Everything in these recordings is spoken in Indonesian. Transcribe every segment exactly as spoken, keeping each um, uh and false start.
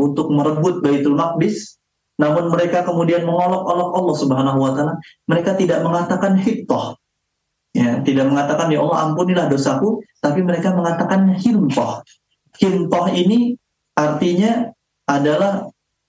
untuk merebut Baitul Maqdis, namun mereka kemudian mengolok-olok Allah Subhanahu wa taala, mereka tidak mengatakan hittah. Ya, tidak mengatakan ya Allah ampunilah dosaku, tapi mereka mengatakan hintoh. Hintoh ini artinya adalah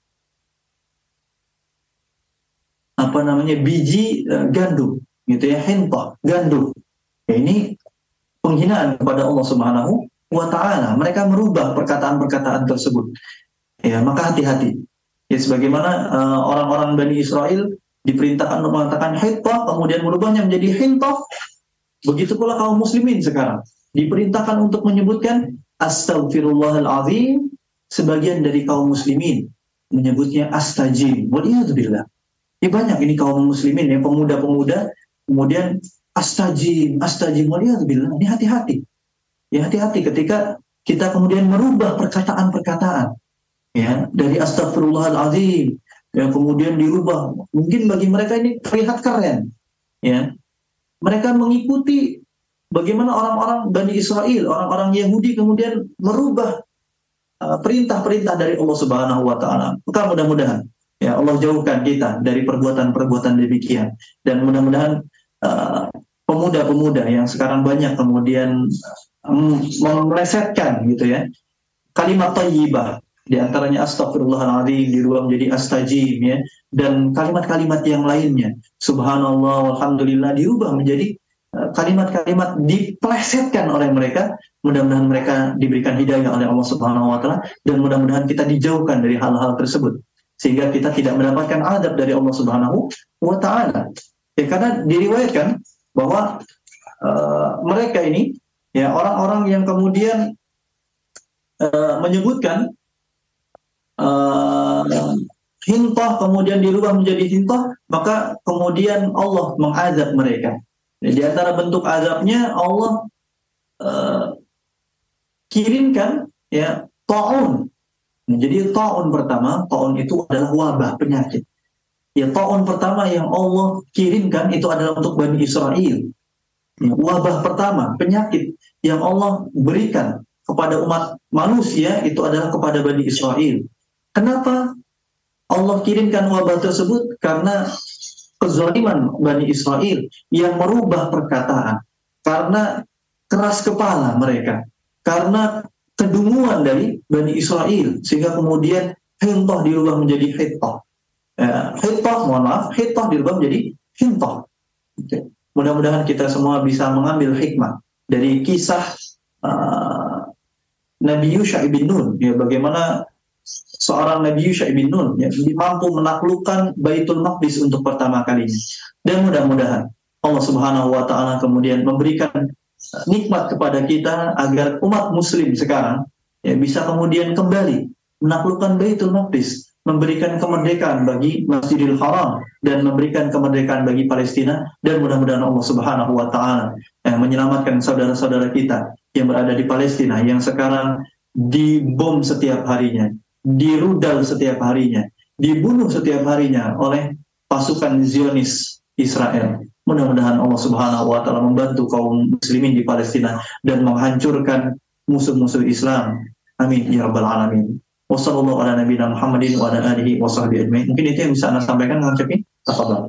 apa namanya biji uh, gandum, gitu ya, hintoh gandum. Ya, ini penghinaan kepada Allah Subhanahu wa taala. Mereka merubah perkataan-perkataan tersebut. Ya, maka hati-hati. Ya, sebagaimana uh, orang-orang Bani Israel diperintahkan untuk mengatakan hintoh, kemudian merubahnya menjadi hintoh. Begitu pula kaum muslimin sekarang diperintahkan untuk menyebutkan astaghfirullahalazim, sebagian dari kaum muslimin menyebutnya astajim. Waliyadzubillah. Ya, banyak ini kaum muslimin yang pemuda-pemuda kemudian astajim, astajim, waliyadzubillah. Ini hati-hati. Ya, hati-hati ketika kita kemudian merubah perkataan-perkataan, ya, dari astaghfirullahalazim yang kemudian dirubah. Mungkin bagi mereka ini terlihat keren, ya. Mereka mengikuti bagaimana orang-orang Bani Israel, orang-orang Yahudi kemudian merubah uh, perintah-perintah dari Allah Subhanahu wa taala. Maka mudah-mudahan ya Allah jauhkan kita dari perbuatan-perbuatan demikian, dan mudah-mudahan uh, pemuda-pemuda yang sekarang banyak kemudian um, melesetkan gitu ya kalimat thayyibah, di antaranya astagfirullahaladzim dirubah menjadi astajim, ya, dan kalimat-kalimat yang lainnya, subhanallah, alhamdulillah, dirubah menjadi uh, kalimat-kalimat diplesetkan oleh mereka. Mudah-mudahan mereka diberikan hidayah oleh Allah Subhanahu wa taala, dan mudah-mudahan kita dijauhkan dari hal-hal tersebut sehingga kita tidak mendapatkan adab dari Allah Subhanahu wa taala. Ya, karena diriwayatkan bahwa uh, mereka ini ya orang-orang yang kemudian uh, menyebutkan Uh, hintoh kemudian dirubah menjadi hintoh, maka kemudian Allah mengazab mereka. Di antara bentuk azabnya Allah uh, kirimkan ya taun. Jadi taun pertama, taun itu adalah wabah penyakit. Ya, taun pertama yang Allah kirimkan itu adalah untuk Bani Israel. Ya, wabah pertama penyakit yang Allah berikan kepada umat manusia itu adalah kepada Bani Israel. Kenapa Allah kirimkan wabah tersebut? Karena kezaliman Bani Israel yang merubah perkataan, karena keras kepala mereka, karena kedunguan dari Bani Israel, sehingga kemudian hintoh dirubah menjadi hittah. Ya, hittah, mohon maaf, hittah dirubah menjadi hintoh. Okay. Mudah-mudahan kita semua bisa mengambil hikmah dari kisah uh, Nabi Yusha ibn Nun, ya, bagaimana seorang Nabi Yusha ibn Nun ya, mampu menaklukkan Baitul Maqdis untuk pertama kalinya. Dan mudah-mudahan Allah Subhanahu wa taala kemudian memberikan nikmat kepada kita agar umat muslim sekarang ya bisa kemudian kembali menaklukkan Baitul Maqdis, memberikan kemerdekaan bagi Masjidil Haram dan memberikan kemerdekaan bagi Palestina, dan mudah-mudahan Allah Subhanahu wa taala ya, menyelamatkan saudara-saudara kita yang berada di Palestina yang sekarang dibom setiap harinya, dirudal setiap harinya, dibunuh setiap harinya oleh pasukan Zionis Israel. Mudah-mudahan Allah Subhanahu wa taala membantu kaum muslimin di Palestina dan menghancurkan musuh-musuh Islam. Amin ya rabbal alamin. Wassallallahu ala nabiyina Muhammadin wa ala alihi wa sahbihi ajmain. Mungkin itu yang bisa Anda sampaikan, Kang Cepi. Tafadhol.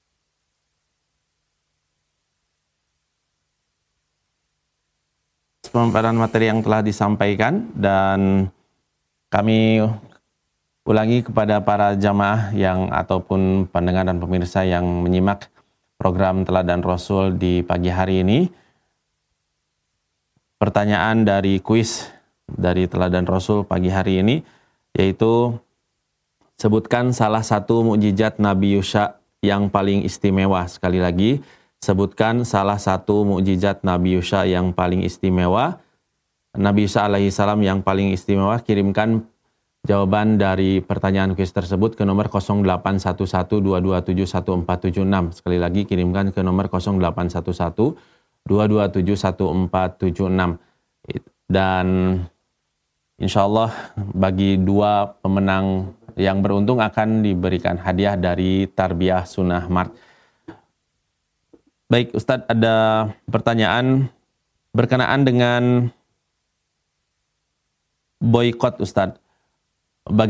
Pemaparan materi yang telah disampaikan, dan kami ulangi kepada para jamaah yang ataupun pendengar dan pemirsa yang menyimak program Teladan Rasul di pagi hari ini. Pertanyaan dari kuis dari Teladan Rasul pagi hari ini, yaitu sebutkan salah satu mukjizat Nabi Yusha yang paling istimewa. Sekali lagi, sebutkan salah satu mukjizat Nabi Yusha yang paling istimewa. Nabi Yusha alaihi salam yang paling istimewa. Kirimkan jawaban dari pertanyaan kuis tersebut ke nomor nol delapan satu satu dua dua tujuh satu empat tujuh enam. Sekali lagi, kirimkan ke nomor nol delapan satu satu dua dua tujuh satu empat tujuh enam. Dan insya Allah bagi dua pemenang yang beruntung akan diberikan hadiah dari Tarbiyah Sunnah Mart. Baik Ustadz, ada pertanyaan berkenaan dengan boykot Ustadz.